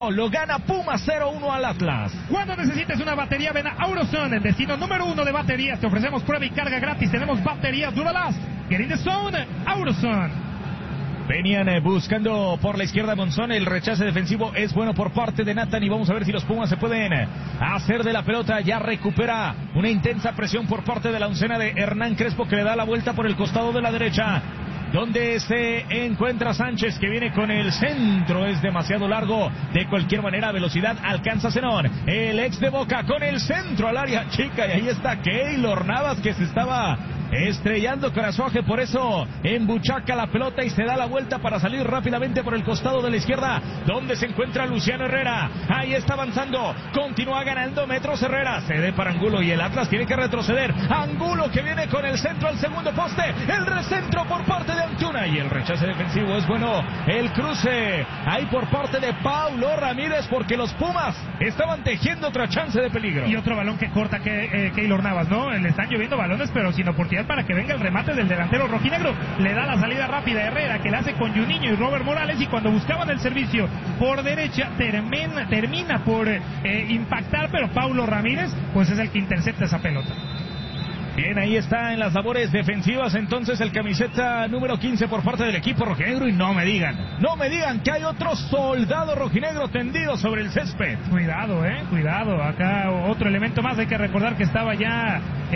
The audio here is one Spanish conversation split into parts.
Lo gana Puma 0-1 al Atlas. Cuando necesites una batería, ven a AutoZone, el destino número 1 de baterías. Te ofrecemos prueba y carga gratis. Tenemos baterías Duralast. Get in the zone, AutoZone. Venían buscando por la izquierda Monzón. El rechace defensivo es bueno por parte de Nathan. Y vamos a ver si los Pumas se pueden hacer de la pelota. Ya recupera una intensa presión por parte de la oncena de Hernán Crespo, que le da la vuelta por el costado de la derecha, donde se encuentra Sánchez, que viene con el centro, es demasiado largo. De cualquier manera, velocidad alcanza Zenón, el ex de Boca, con el centro al área chica, y ahí está Keylor Navas, que se estaba estrellando con Azuaje, por eso embuchaca la pelota y se da la vuelta para salir rápidamente por el costado de la izquierda, donde se encuentra Luciano Herrera. Ahí está avanzando, continúa ganando metros Herrera, cede para Angulo y el Atlas tiene que retroceder. Angulo, que viene con el centro al segundo poste, el recentro por parte de Antuna y el rechace defensivo es bueno. El cruce ahí por parte de Paulo Ramírez, porque los Pumas estaban tejiendo otra chance de peligro. Y otro balón que corta Keylor Navas, ¿no? Le están lloviendo balones, pero sin oportunidad para que venga el remate del delantero rojinegro. Le da la salida rápida a Herrera, que la hace con Juninho y Robert Morales, y cuando buscaban el servicio por derecha termina por impactar, pero Paulo Ramírez pues es el que intercepta esa pelota. Bien, ahí está en las labores defensivas entonces el camiseta número 15 por parte del equipo rojinegro, y no me digan que hay otro soldado rojinegro tendido sobre el césped. Cuidado, acá otro elemento más. Hay que recordar que estaba ya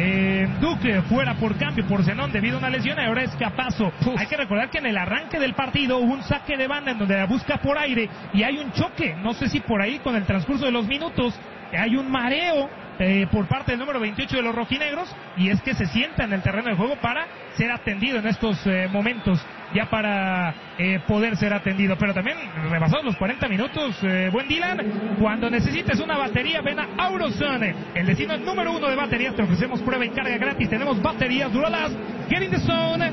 Duque fuera por cambio por Zenón debido a una lesión, y ahora es Capazo. Hay que recordar que en el arranque del partido hubo un saque de banda en donde la busca por aire y hay un choque, no sé si por ahí con el transcurso de los minutos hay un mareo por parte del número 28 de los rojinegros, y es que se sienta en el terreno de juego para ser atendido en estos momentos, ya para poder ser atendido. Pero también rebasados los 40 minutos, buen Dylan, cuando necesites una batería, ven a AutoZone, el destino número 1 de baterías. Te ofrecemos prueba y carga gratis. Tenemos baterías Duralast. Get in the zone,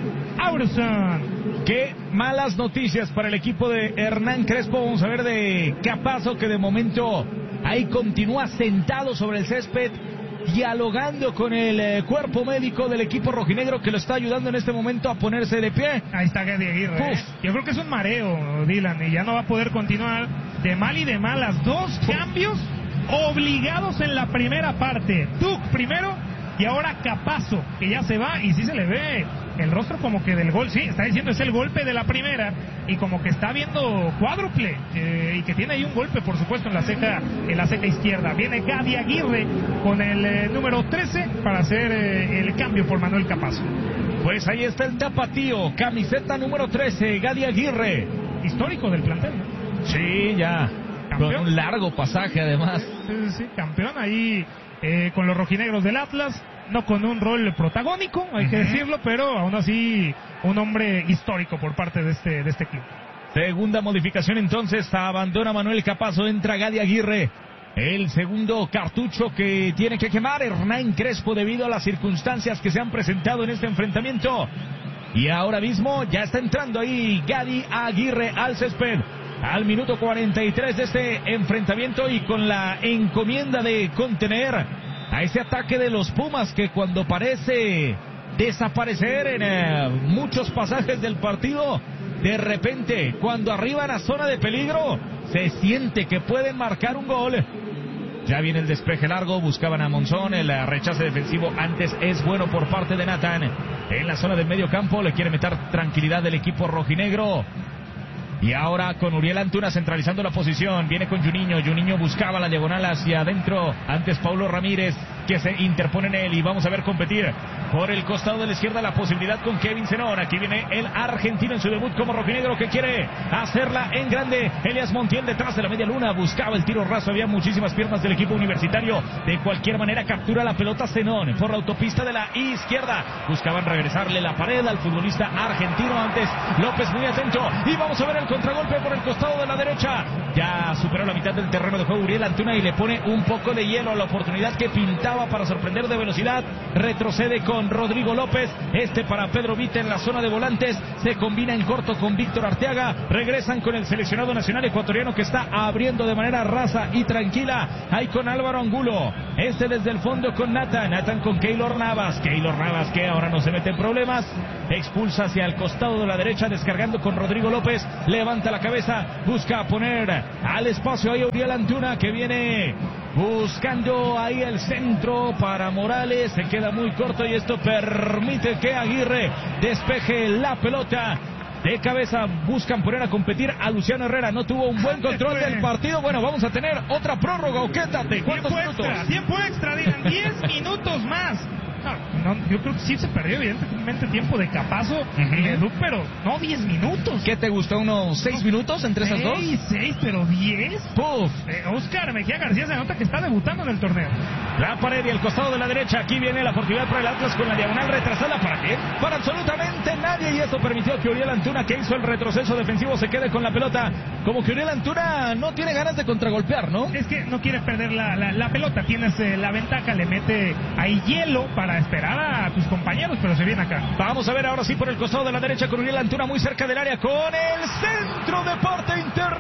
AutoZone. Qué malas noticias para el equipo de Hernán Crespo. Vamos a ver de Capazo, que de momento ahí continúa sentado sobre el césped, dialogando con el cuerpo médico del equipo rojinegro, que lo está ayudando en este momento a ponerse de pie. Ahí está Gadi Aguirre. Yo creo que es un mareo, Dylan, y ya no va a poder continuar. De mal y de malas, dos cambios obligados en la primera parte. Duke primero y ahora Capazo, que ya se va, y sí se le ve el rostro como que del gol. Sí, está diciendo es el golpe de la primera, y como que está viendo cuádruple, y que tiene ahí un golpe, por supuesto, en la ceja izquierda. Viene Gadi Aguirre con el número 13 para hacer el cambio por Manuel Capazo. Pues ahí está el tapatío, camiseta número 13, Gadi Aguirre, histórico del plantel, ¿no? Sí, ya, campeón, con un largo pasaje además. Sí, campeón ahí con los rojinegros del Atlas, no con un rol protagónico, hay que decirlo, pero aún así un hombre histórico por parte de este club. Segunda modificación entonces, abandona Manuel Capazo, entra Gadi Aguirre. El segundo cartucho que tiene que quemar Hernán Crespo debido a las circunstancias que se han presentado en este enfrentamiento. Y ahora mismo ya está entrando ahí Gadi Aguirre al césped, al minuto 43 de este enfrentamiento, y con la encomienda de contener a ese ataque de los Pumas, que cuando parece desaparecer en muchos pasajes del partido, de repente cuando arriban a zona de peligro se siente que pueden marcar un gol. Ya viene el despeje largo, buscaban a Monzón, el rechace defensivo antes es bueno por parte de Nathan. En la zona del medio campo le quiere meter tranquilidad del equipo rojinegro. Y ahora con Uriel Antuna centralizando la posición, viene con Juninho buscaba la diagonal hacia adentro, antes Paulo Ramírez, que se interpone en él, y vamos a ver competir por el costado de la izquierda la posibilidad con Kevin Zenón. Aquí viene el argentino en su debut como rojinegro, que quiere hacerla en grande. Elias Montiel detrás de la media luna, buscaba el tiro raso, había muchísimas piernas del equipo universitario. De cualquier manera captura la pelota Zenón por la autopista de la izquierda, buscaban regresarle la pared al futbolista argentino, antes López muy atento, y vamos a ver el contragolpe por el costado de la derecha. Ya superó la mitad del terreno de juego Uriel Antuna y le pone un poco de hielo a la oportunidad que pintaba Nava para sorprender de velocidad, retrocede con Rodrigo López, para Pedro Vite en la zona de volantes, se combina en corto con Víctor Arteaga, regresan con el seleccionado nacional ecuatoriano que está abriendo de manera rasa y tranquila, ahí con Álvaro Angulo, desde el fondo con Nathan con Keylor Navas que ahora no se mete en problemas, expulsa hacia el costado de la derecha, descargando con Rodrigo López, levanta la cabeza, busca poner al espacio ahí Uriel Antuna, que viene buscando ahí el centro para Morales, se queda muy corto y esto permite que Aguirre despeje la pelota. De cabeza buscan poner a competir a Luciano Herrera, no tuvo un buen control del partido. Bueno, vamos a tener otra prórroga, ¿o qué, Tate? ¿Cuántos minutos? Tiempo extra, digan, 10 minutos más. No, yo creo que sí se perdió evidentemente tiempo de Capazo y de Duke, pero no 10 minutos. ¿Qué te gustó? ¿Unos 6 minutos entre esas dos? 6, pero 10. ¡Puf! Oscar Mejía García se nota que está debutando en el torneo. La pared y el costado de la derecha, aquí viene la oportunidad para el Atlas con la diagonal retrasada. ¿Para qué? Para absolutamente nadie, y eso permitió que Uriel Antuna, que hizo el retroceso defensivo, se quede con la pelota. Como que Uriel Antuna no tiene ganas de contragolpear, ¿no? Es que no quiere perder la pelota, tienes la ventaja, le mete ahí hielo para esperar a tus compañeros, pero se viene acá. Vamos a ver ahora sí por el costado de la derecha con Uriel Antuna muy cerca del área, con el centro de parte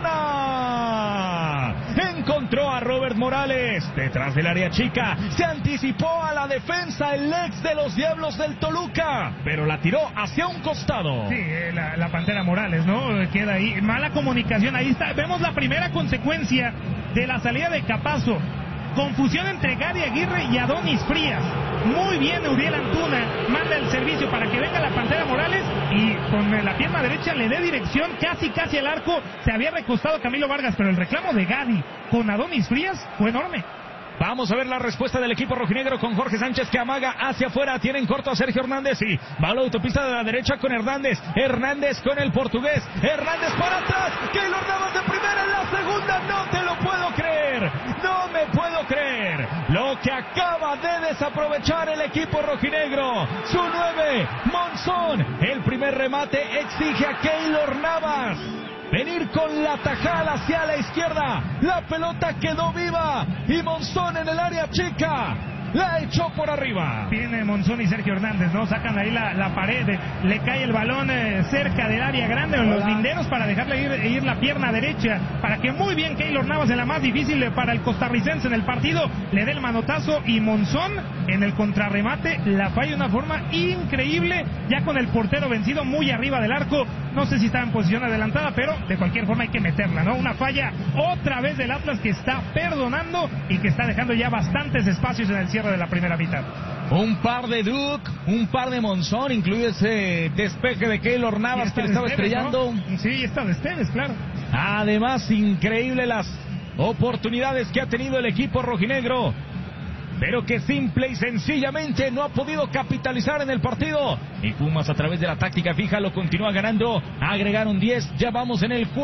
interna. Encontró a Robert Morales detrás del área chica, se anticipó a la defensa el ex de los Diablos del Toluca, pero la tiró hacia un costado. Sí, la Pantera Morales, ¿no? Queda ahí, mala comunicación, ahí está, vemos la primera consecuencia de la salida de Capazo. Confusión entre Gadi Aguirre y Adonis Frías. Muy bien Uriel Antuna, manda el servicio para que venga la Pantera Morales y con la pierna derecha le dé dirección casi al arco. Se había recostado Camilo Vargas, pero el reclamo de Gadi con Adonis Frías fue enorme. Vamos a ver la respuesta del equipo rojinegro con Jorge Sánchez, que amaga hacia afuera, tienen corto a Sergio Hernández y va a la autopista de la derecha con Hernández con el portugués, Hernández para atrás, Keylor Navas de primera, en la segunda, no te lo puedo creer, no me puedo creer lo que acaba de desaprovechar el equipo rojinegro, su 9, Monzón, el primer remate exige a Keylor Navas venir con la tajada hacia la izquierda, la pelota quedó viva y Monzón en el área chica la echó por arriba. Viene Monzón y Sergio Hernández, ¿no? Sacan ahí la pared, le cae el balón cerca del área grande, en los linderos, para dejarle ir la pierna derecha, para que muy bien Keylor Navas, en la más difícil para el costarricense en el partido, le dé el manotazo, y Monzón en el contrarremate la falla de una forma increíble, ya con el portero vencido muy arriba del arco. No sé si estaba en posición adelantada, pero de cualquier forma hay que meterla, ¿no? Una falla otra vez del Atlas, que está perdonando y que está dejando ya bastantes espacios en el cierre de la primera mitad. Un par de Duke, un par de Monzón, incluye ese despeje de Keylor Navas que le estaba estrellando. ¿No? Sí, está de Esteves, claro. Además, increíble las oportunidades que ha tenido el equipo rojinegro, pero que simple y sencillamente no ha podido capitalizar en el partido. Y Pumas, a través de la táctica fija, lo continúa ganando. Agregaron 10, ya vamos en el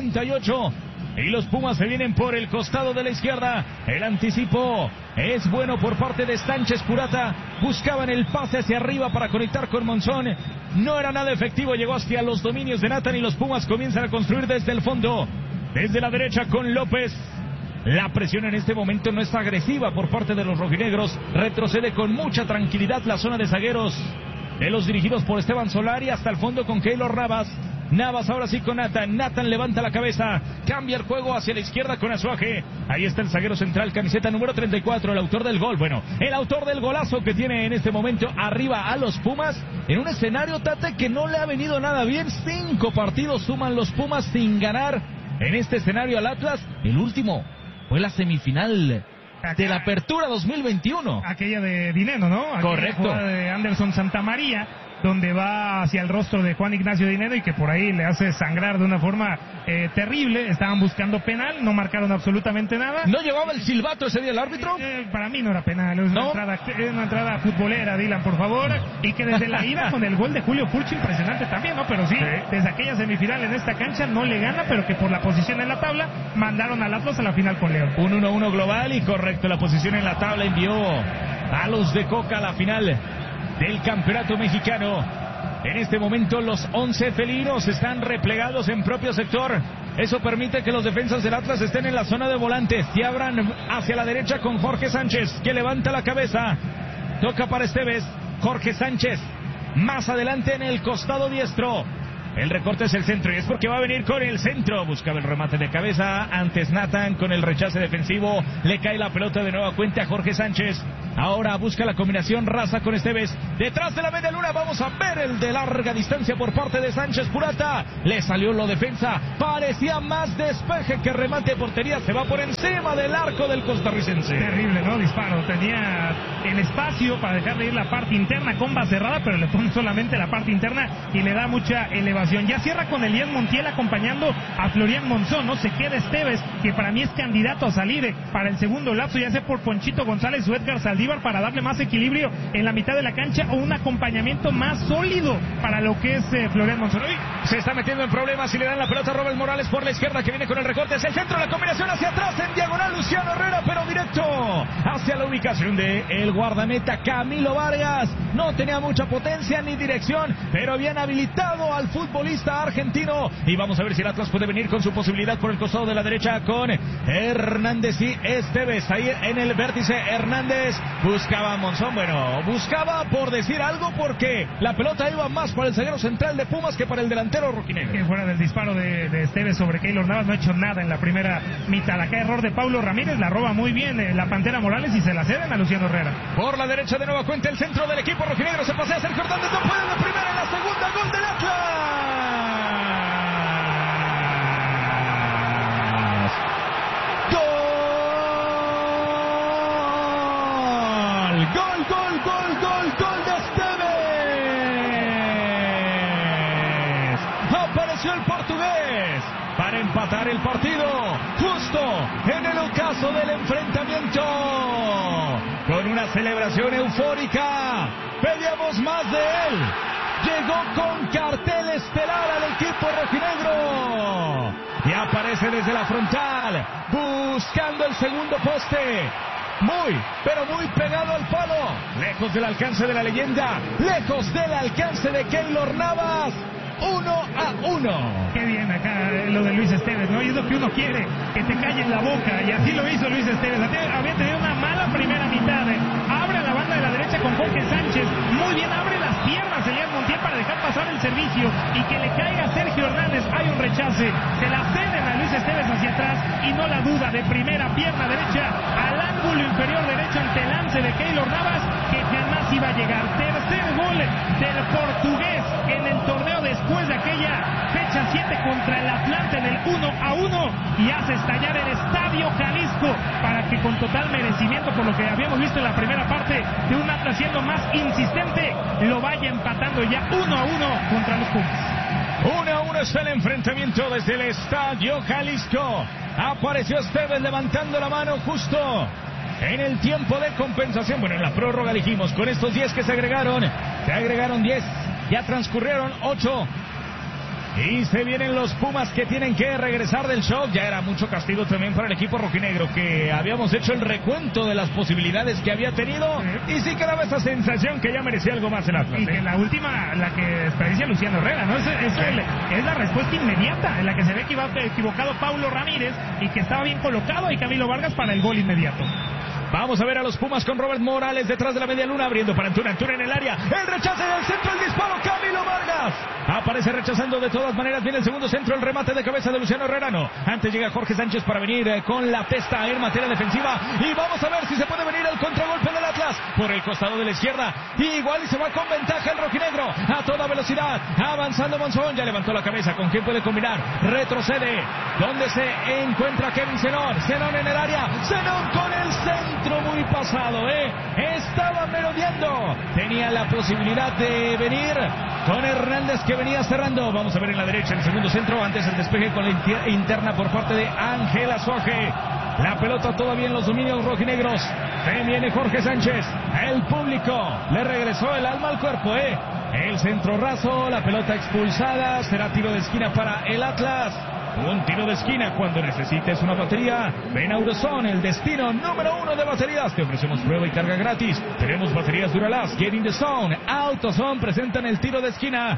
48. Y los Pumas se vienen por el costado de la izquierda. El anticipo es bueno por parte de Sánchez Purata. Buscaban el pase hacia arriba para conectar con Monzón. No era nada efectivo, llegó hacia los dominios de Nathan y los Pumas comienzan a construir desde el fondo. Desde la derecha con López. La presión en este momento no es agresiva por parte de los rojinegros. Retrocede con mucha tranquilidad la zona de zagueros de los dirigidos por Esteban Solari, hasta el fondo con Keylor Navas. Navas ahora sí con Nathan levanta la cabeza, cambia el juego hacia la izquierda con Azuaje. Ahí está el zaguero central, camiseta número 34, el autor del gol. Bueno, el autor del golazo que tiene en este momento arriba a los Pumas, en un escenario, Tate, que no le ha venido nada bien. 5 partidos suman los Pumas sin ganar en este escenario al Atlas. El último fue la semifinal de la Apertura 2021. Aquella de Dineno, ¿no? Correcto. De Anderson Santamaría, donde va hacia el rostro de Juan Ignacio Dineno y que por ahí le hace sangrar de una forma terrible. Estaban buscando penal, no marcaron absolutamente nada. ¿No llevaba el silbato ese día el árbitro? Para mí no era penal, es una entrada futbolera, Dylan, por favor. Y que desde la ida con el gol de Julio Furch, impresionante también, ¿no? Pero sí, desde aquella semifinal en esta cancha no le gana, pero que por la posición en la tabla mandaron al Atlas a la final con León. Un 1-1 global y correcto, la posición en la tabla envió a los de Coca a la final del campeonato mexicano. En este momento los 11 felinos están replegados en propio sector. Eso permite que los defensas del Atlas estén en la zona de volantes y abran hacia la derecha con Jorge Sánchez, que levanta la cabeza. Toca para Esteves. Jorge Sánchez más adelante en el costado diestro. El recorte es el centro y es porque va a venir con el centro. Buscaba el remate de cabeza. Antes Nathan con el rechace defensivo. Le cae la pelota de nueva cuenta a Jorge Sánchez. Ahora busca la combinación Raza con Esteves. Detrás de la media luna vamos a ver el de larga distancia por parte de Sánchez Purata. Le salió la defensa. Parecía más despeje que remate de portería. Se va por encima del arco del costarricense. Terrible, ¿no? Disparo. Tenía el espacio para dejarle ir la parte interna con base cerrada, pero le pone solamente la parte interna y le da mucha elevación. Ya cierra con Elías Montiel acompañando a Florian Monzón, ¿no? Se queda Esteves, que para mí es candidato a salir para el segundo lapso, ya sea por Ponchito González o Edgar Saldívar, para darle más equilibrio en la mitad de la cancha o un acompañamiento más sólido para lo que es Florian Monzón. Uy, se está metiendo en problemas y le dan la pelota a Robert Morales por la izquierda, que viene con el recorte hacia el centro, la combinación hacia atrás en diagonal Luciano Herrera, pero directo hacia la ubicación de el guardameta Camilo Vargas. No tenía mucha potencia ni dirección, pero bien habilitado al futbolista argentino. Y vamos a ver si el Atlas puede venir con su posibilidad por el costado de la derecha con Hernández y Esteves. Ahí en el vértice Hernández buscaba a Monzón. Bueno, buscaba por decir algo, porque la pelota iba más para el zaguero central de Pumas que para el delantero rojinegro. Que fuera del disparo de Esteves sobre Keylor Navas, no ha hecho nada en la primera mitad. Acá error de Paulo Ramírez, la roba muy bien la Pantera Morales y se la ceden a Luciano Herrera. Por la derecha de nueva cuenta el centro del equipo rojinegro. Se pasea Sergio Hernández, no puede la primera, en la segunda, gol del Atlas. Gol de Esteves. Apareció el portugués para empatar el partido justo en el ocaso del enfrentamiento. Con una celebración eufórica, pedíamos más de él. Llegó con cartel estelar al equipo rojinegro y aparece desde la frontal buscando el segundo poste. Muy, pero muy pegado al palo, lejos del alcance de la leyenda, lejos del alcance de Keylor Navas. 1-1. Qué bien acá lo de Luis Esteves, ¿no? Y es lo que uno quiere, que te callen la boca, y así lo hizo Luis Esteves. Había tenido una mala primera mitad. Abre a la banda de la derecha con Jorge Sánchez, muy bien, abre las piernas Elías Montiel para dejar pasar el servicio y que le caiga a Sergio Hernández. Hay un rechace, se la ceden a Luis Esteves hacia atrás y no la duda, de primera, pierna derecha al ángulo inferior derecho ante el lance de Keylor Navas, que jamás iba a llegar. Tercer gol del portugués en el torneo después de aquella fecha 7 contra el Atlante del 1-1, y hace estallar el Estadio Jalisco para que, con total merecimiento por lo que habíamos visto en la primera parte de un Atlas siendo más insistente, lo vaya empatando ya 1-1 contra los Pumas. 1-1 está el enfrentamiento desde el Estadio Jalisco. Apareció Esteves levantando la mano justo en el tiempo de compensación. Bueno, en la prórroga dijimos, con estos 10 que se agregaron 10, ya transcurrieron 8. Y se vienen los Pumas, que tienen que regresar del shock. Ya era mucho castigo también para el equipo rojinegro, que habíamos hecho el recuento de las posibilidades que había tenido. Y sí quedaba esa sensación que ya merecía algo más el Atlas. Y que la última, la que desperdicia Luciano Herrera, ¿no? Es la respuesta inmediata, en la que se ve que iba equivocado Paulo Ramírez y que estaba bien colocado ahí Camilo Vargas para el gol inmediato. Vamos a ver a los Pumas con Robert Morales detrás de la media luna, abriendo para Antuna en el área. El rechace del centro, el disparo, Camilo Vargas. Aparece rechazando de todas maneras. Viene el segundo centro, el remate de cabeza de Luciano Herrera. No, antes llega Jorge Sánchez para venir con la testa en materia defensiva. Y vamos a ver si se puede venir el contragolpe del Atlas por el costado de la izquierda. Y igual y se va con ventaja el rojinegro a toda velocidad. Avanzando Monzón, ya levantó la cabeza. ¿Con quién puede combinar? Retrocede. ¿Dónde se encuentra Kevin Zenón? Zenón en el área. Zenón con el centro muy pasado, estaba merodeando. Tenía la posibilidad de venir con Hernández, que venía cerrando. Vamos a ver en la derecha el segundo centro. Antes el despeje con la interna por parte de Ángel Azuaje. La pelota todavía en los dominios rojinegros. Se viene Jorge Sánchez. El público le regresó el alma al cuerpo, El centro raso, la pelota expulsada. Será tiro de esquina para el Atlas. Un tiro de esquina cuando necesites una batería. Ven a Autozone, el destino número 1 de baterías. Te ofrecemos prueba y carga gratis. Tenemos baterías Duralast. Get in the zone. Autozone presentan el tiro de esquina.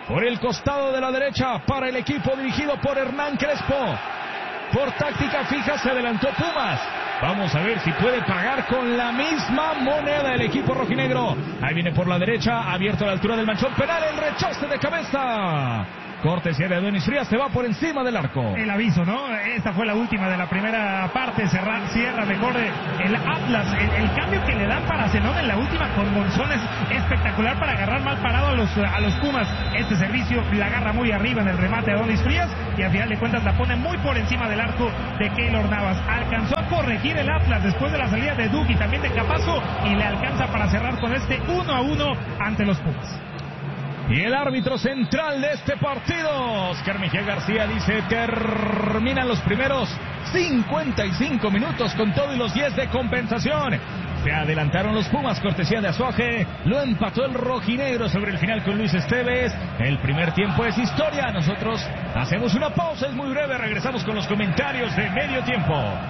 por el costado de la derecha para el equipo dirigido por Hernán Crespo. Por táctica fija se adelantó Pumas. Vamos a ver si puede pagar con la misma moneda el equipo rojinegro. Ahí viene por la derecha, abierto a la altura del manchón penal, el rechace de cabeza. Cortesía de Adonis Frías, se va por encima del arco. El aviso, ¿no? Esta fue la última de la primera parte. Cierra mejor el Atlas. El cambio que le dan para Zenón en la última con Monzón es espectacular para agarrar mal parado a los Pumas. Este servicio la agarra muy arriba en el remate a Adonis Frías y a final de cuentas la pone muy por encima del arco de Keylor Navas. Alcanzó a corregir el Atlas después de la salida de Duque y también de Capazo y le alcanza para cerrar con este 1-1 ante los Pumas. Y el árbitro central de este partido, Oscar Mejía García, dice: terminan los primeros 55 minutos con todo y los 10 de compensación. Se adelantaron los Pumas, cortesía de Azuaje. Lo empató el rojinegro sobre el final con Luis Esteves. El primer tiempo es historia. Nosotros hacemos una pausa, es muy breve. Regresamos con los comentarios de medio tiempo.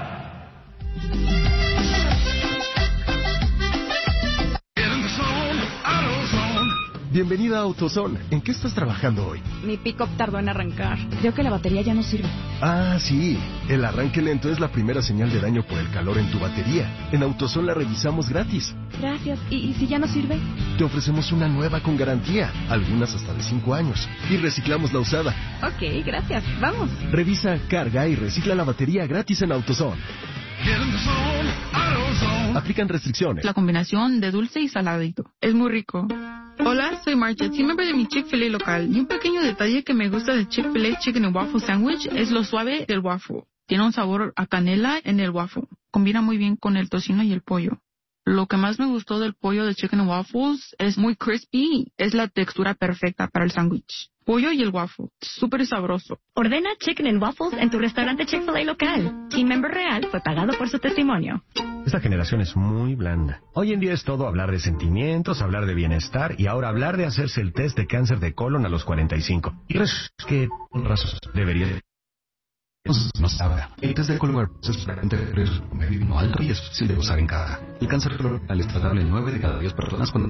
Bienvenida a AutoZone. ¿En qué estás trabajando hoy? Mi pick-up tardó en arrancar. Creo que la batería ya no sirve. Ah, sí. El arranque lento es la primera señal de daño por el calor en tu batería. En AutoZone la revisamos gratis. Gracias. ¿Y si ya no sirve? Te ofrecemos una nueva con garantía, algunas hasta de 5 años. Y reciclamos la usada. Ok, gracias. Vamos. Revisa, carga y recicla la batería gratis en AutoZone. Aplican restricciones. La combinación de dulce y saladito. Es muy rico. Hola, soy Marcha, team member de mi Chick-fil-A local. Y un pequeño detalle que me gusta de Chick-fil-A Chicken and Waffle Sandwich es lo suave del waffle. Tiene un sabor a canela en el waffle. Combina muy bien con el tocino y el pollo. Lo que más me gustó del pollo de Chicken and Waffles es muy crispy. Es la textura perfecta para el sándwich. Pollo y el waffle. Súper sabroso. Ordena Chicken and Waffles en tu restaurante Chick-fil-A local. Team member real fue pagado por su testimonio. Esta generación es muy blanda. Hoy en día es todo hablar de sentimientos, hablar de bienestar y ahora hablar de hacerse el test de cáncer de colon a los 45. Y es que razón debería de... No se sabe. El test de colon es claramente medio no alto y es fácil de usar en cada. El cáncer colorectal es tratable en 9 de cada 10 personas cuando...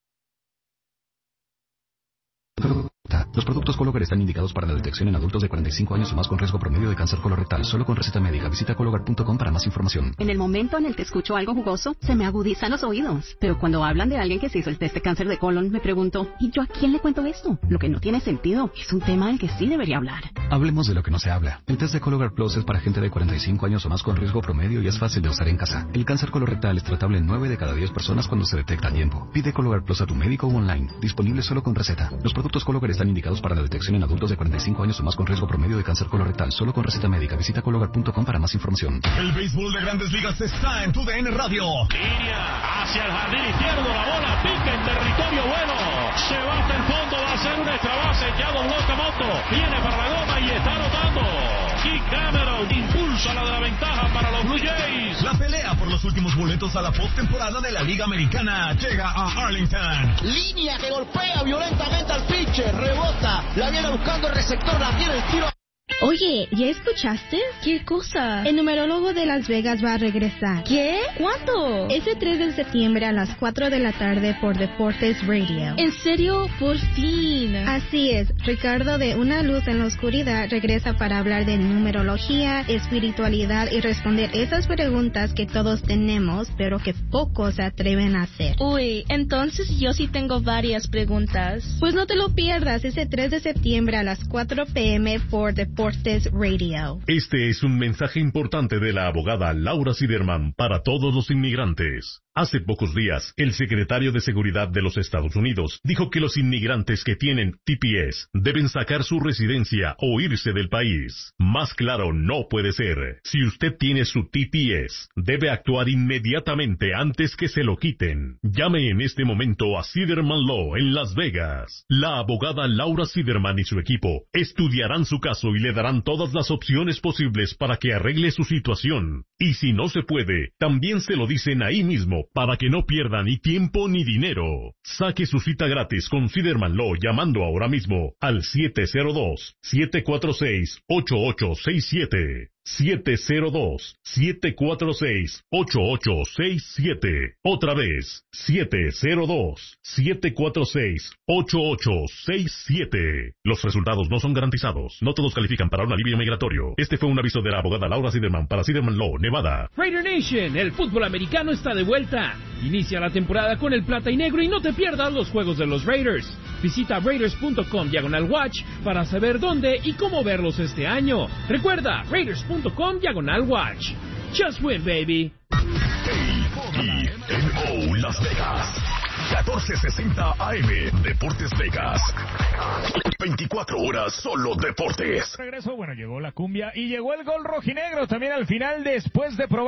Los productos Cologuard están indicados para la detección en adultos de 45 años o más con riesgo promedio de cáncer colorectal. Solo con receta médica. Visita Cologuard.com para más información. En el momento en el que escucho algo jugoso, se me agudizan los oídos. Pero cuando hablan de alguien que se hizo el test de cáncer de colon, me pregunto, ¿y yo a quién le cuento esto? Lo que no tiene sentido. Es un tema del que sí debería hablar. Hablemos de lo que no se habla. El test de Cologuard Plus es para gente de 45 años o más con riesgo promedio y es fácil de usar en casa. El cáncer colorectal es tratable en 9 de cada 10 personas cuando se detecta a tiempo. Pide Cologuard Plus a tu médico o online. Disponible solo con receta. Los productos Cologuard están indicados para la detección en adultos de 45 años o más con riesgo promedio de cáncer colorectal. Solo con receta médica. Visita Cologuard.com para más información. El béisbol de Grandes Ligas está en tu DN Radio. Línea hacia el jardín izquierdo. La bola pica en territorio bueno. Se va hasta el fondo. Va a ser una extra base. Ya Don Okamoto viene para la goma y está anotando. Keith Cameron impulsa la de la ventaja para los Blue Jays. La pelea por los últimos boletos a la postemporada de la Liga Americana llega a Arlington. Línea que golpea violentamente al pitcher, rebota, la viene buscando el receptor, la tiene el tiro. Oye, ¿ya escuchaste? ¿Qué cosa? El numerólogo de Las Vegas va a regresar. ¿Qué? ¿Cuándo? Ese 3 de septiembre a las 4 de la tarde por Deportes Radio. ¿En serio? Por fin. Así es. Ricardo de Una Luz en la Oscuridad regresa para hablar de numerología, espiritualidad y responder esas preguntas que todos tenemos, pero que pocos se atreven a hacer. Uy, entonces yo sí tengo varias preguntas. Pues no te lo pierdas ese 3 de septiembre a las 4 p.m. por Deportes Radio. Este es un mensaje importante de la abogada Laura Siderman para todos los inmigrantes. Hace pocos días, el secretario de Seguridad de los Estados Unidos dijo que los inmigrantes que tienen TPS deben sacar su residencia o irse del país. Más claro no puede ser. Si usted tiene su TPS, debe actuar inmediatamente antes que se lo quiten. Llame en este momento a Siderman Law en Las Vegas. La abogada Laura Siderman y su equipo estudiarán su caso y le darán todas las opciones posibles para que arregle su situación. Y si no se puede, también se lo dicen ahí mismo, para que no pierda ni tiempo ni dinero. Saque su cita gratis con Siderman Law llamando ahora mismo al 702-746-8867. 702-746-8867. Otra vez, 702-746-8867. Los resultados no son garantizados. No todos califican para un alivio migratorio. Este fue un aviso de la abogada Laura Siderman para Siderman Law, Nevada. Raider Nation, el fútbol americano está de vuelta. Inicia la temporada con el plata y negro y no te pierdas los juegos de los Raiders. Visita Raiders.com/watch para saber dónde y cómo verlos este año. Recuerda, Raiders.com/watch. Just win, baby. KMO Las Vegas. 1460 AM. Deportes Vegas. 24 horas solo deportes. Regreso, bueno, llegó la cumbia y llegó el gol rojinegro también al final después de probar